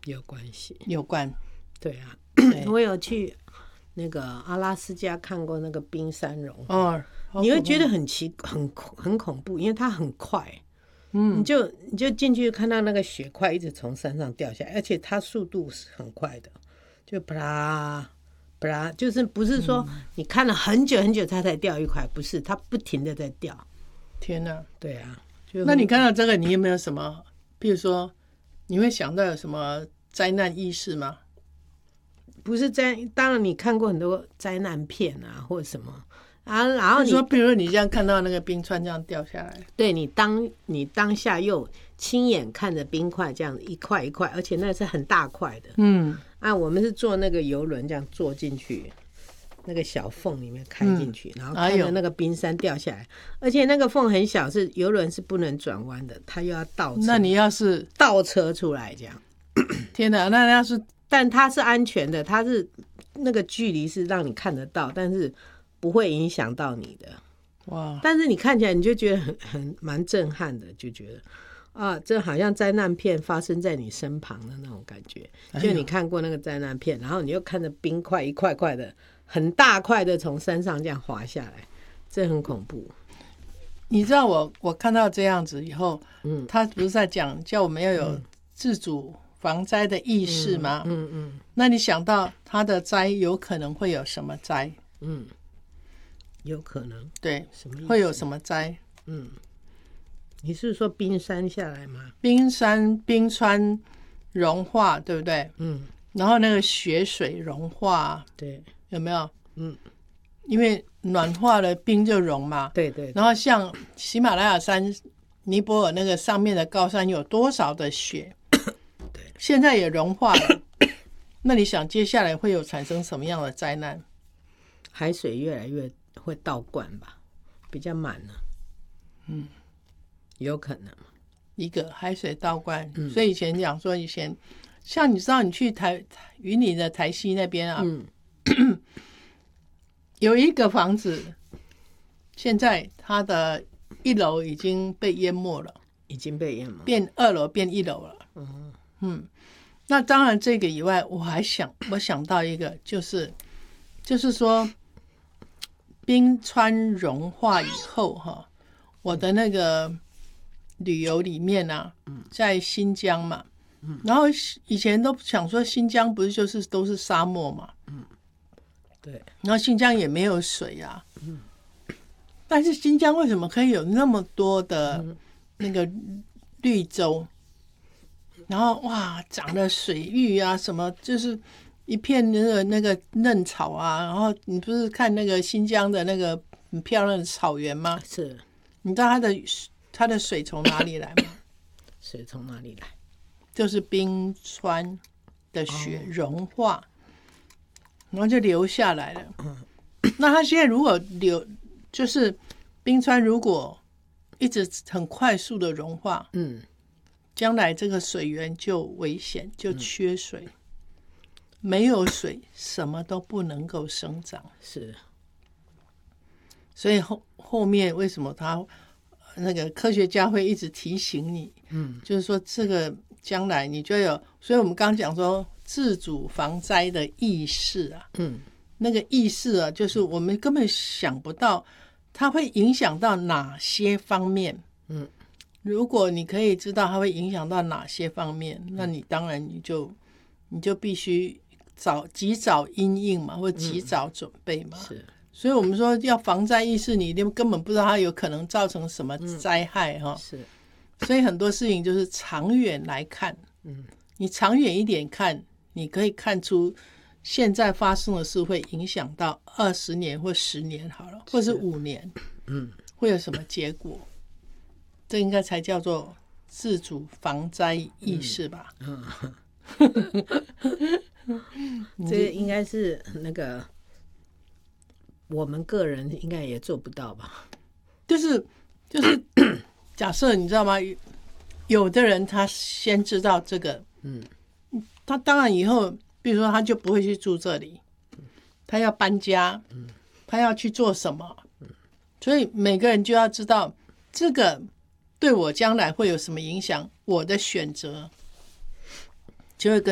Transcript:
有关系， 有关。 对啊，我有去那个阿拉斯加看过那个冰山融化，你会觉得很恐怖，因为它很快。你就进去看到那个雪块一直从山上掉下来，而且它速度是很快的，就啪啦啪啦，就是不是说你看了很久很久它才掉一块，不是，它不停的在掉。 天哪！对啊， 那你看到这个，你有没有什么，比如说你会想到有什么灾难意识吗？ 不是当然你看过很多灾难片啊，或者什么。然后你说，比如你这样看到那个冰川这样掉下来， 对，你当下又亲眼看着冰块这样一块一块，而且那是很大块的。我们是坐那个游轮这样坐进去，那个小缝里面开进去，然后看着那个冰山掉下来，而且那个缝很小，是游轮是不能转弯的，它又要倒车。 那你要是倒车出来这样， 天哪！那要是， 但它是安全的，它是那个距离是让你看得到，但是不会影响到你的。哇！但是你看起来你就觉得蛮震撼的，就觉得这好像灾难片发生在你身旁的那种感觉。就你看过那个灾难片，然后你又看着冰块一块块的很大块的从山上这样滑下来，这很恐怖。 你知道我看到这样子以后，他不是在讲叫我们要有自主防灾的意识吗？那你想到他的灾有可能会有什么灾？ 有可能， 对，什么会有什么灾？ 你是说冰山下来吗？ 冰川融化，对不对？然后那个雪水融化， 对， 有没有？因为暖化了，冰就融嘛。 对。 然后像喜马拉雅山、尼泊尔那个上面的高山有多少的雪？对，现在也融化了。那你想接下来会有产生什么样的灾难？ 海水越来越会倒灌吧，比较满了。有可能一个海水倒灌。所以以前讲说，以前像你知道，你去云林的台西那边啊，有一个房子，现在它的1楼已经被淹没了，变2楼变1楼了。那当然这个以外，我想到一个，就是说冰川融化以后哈，我的那个旅游里面啊，在新疆嘛，然后以前都想说新疆不是都是沙漠嘛， 对， 然后新疆也没有水啊，但是新疆为什么可以有那么多的那个绿洲？然后哇，长了水域啊，什么就是一片那个嫩草啊。然后你不是看那个新疆的那个很漂亮的草原吗？ 是。 你知道它的水从哪里来吗？ 水从哪里来？ 就是冰川的雪融化，然后就流下来了。那它现在如果就是冰川如果一直很快速的融化，将来这个水源就危险，就缺水。没有水，什么都不能够生长。 是， 所以后面为什么他那个科学家会一直提醒你？就是说这个将来你就有，所以我们刚讲说自主防灾的意识啊，那个意识啊，就是我们根本想不到它会影响到哪些方面。如果你可以知道它会影响到哪些方面，那你当然你就必须及早因应嘛，或及早准备嘛。 是， 所以我们说要防灾意识，你根本不知道它有可能造成什么灾害哈。 是， 所以很多事情就是长远来看。你长远一点看，你可以看出现在发生的事会影响到20年或10年好了，或是5年，会有什么结果？这应该才叫做自主防灾意识吧？ 这应该是那个我们个人应该也做不到吧？ 就是假设你知道吗？有的人他先知道这个，他当然以后，比如说他就不会去住这里，他要搬家，他要去做什么，所以每个人就要知道这个对我将来会有什么影响，我的选择就会跟